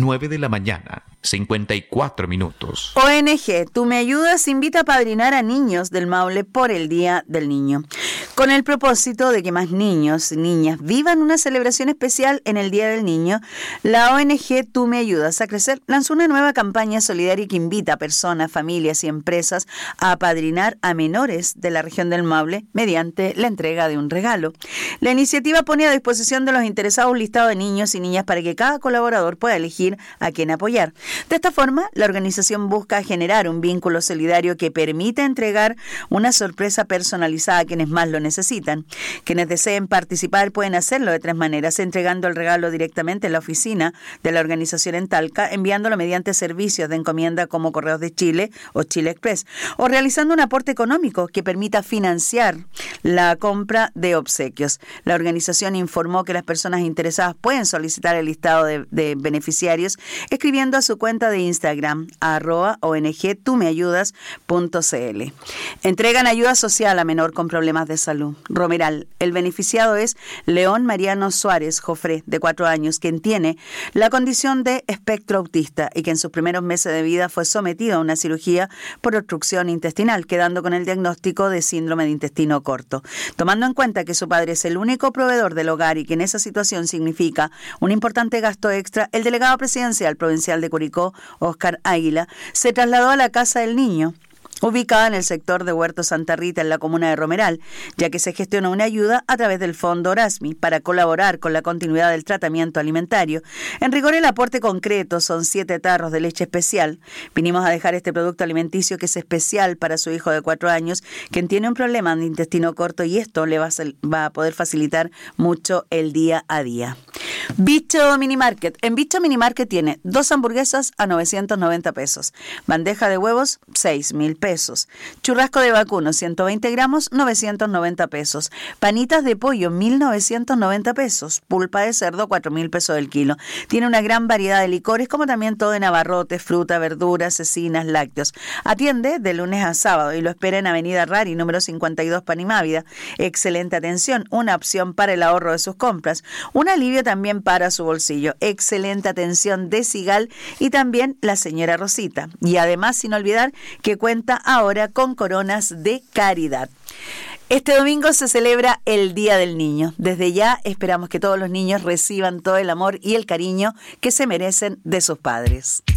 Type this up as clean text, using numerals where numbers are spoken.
9 de la mañana, 54 minutos. ONG Tú Me Ayudas invita a padrinar a niños del Maule por el Día del Niño, con el propósito de que más niños y niñas vivan una celebración especial en el Día del Niño. La ONG Tú Me Ayudas a Crecer lanzó una nueva campaña solidaria que invita a personas, familias y empresas a apadrinar a menores de la región del Maule mediante la entrega de un regalo. La iniciativa pone a disposición de los interesados un listado de niños y niñas para que cada colaborador pueda elegir a quién apoyar. De esta forma, la organización busca generar un vínculo solidario que permita entregar una sorpresa personalizada a quienes más lo necesitan. Quienes deseen participar pueden hacerlo de 3 maneras: entregando el regalo directamente en la oficina de la organización en Talca, enviándolo mediante servicios de encomienda como Correos de Chile o Chile Express, o realizando un aporte económico que permita financiar la compra de obsequios. La organización informó que las personas interesadas pueden solicitar el listado de beneficiarios escribiendo a su cuenta de Instagram, @ONGTumeayudas.cl. Entregan ayuda social a menor con problemas de salud. Romeral. El beneficiado es León Mariano Suárez Jofré, de 4 años, quien tiene la condición de espectro autista y que en sus primeros meses de vida fue sometido a una cirugía por obstrucción intestinal, quedando con el diagnóstico de síndrome de intestino corto. Tomando en cuenta que su padre es el único proveedor del hogar y que en esa situación significa un importante gasto extra, el delegado presidencial provincial de Curicó, Óscar Águila, se trasladó a la Casa del Niño, ubicada en el sector de Huerto Santa Rita, en la comuna de Romeral, ya que se gestiona una ayuda a través del Fondo Orasmi para colaborar con la continuidad del tratamiento alimentario. En rigor, el aporte concreto son 7 tarros de leche especial. Vinimos a dejar este producto alimenticio que es especial para su hijo de 4 años, quien tiene un problema de intestino corto, y esto le va a poder facilitar mucho el día a día. Bicho Mini Market. En Bicho Mini Market tiene 2 hamburguesas a 990 pesos, bandeja de huevos 6.000 pesos, churrasco de vacuno 120 gramos 990 pesos, panitas de pollo 1.990 pesos, pulpa de cerdo 4.000 pesos del kilo. Tiene una gran variedad de licores, como también todo en abarrotes, fruta, verduras, cecinas, lácteos. Atiende de lunes a sábado y lo espera en Avenida Rari, número 52, Panimávida. Excelente atención, una opción para el ahorro de sus compras, un alivio también para su bolsillo. Excelente atención de Sigal y también la señora Rosita. Y además, sin olvidar que cuenta ahora con coronas de caridad. Este domingo se celebra el Día del Niño. Desde ya esperamos que todos los niños reciban todo el amor y el cariño que se merecen de sus padres.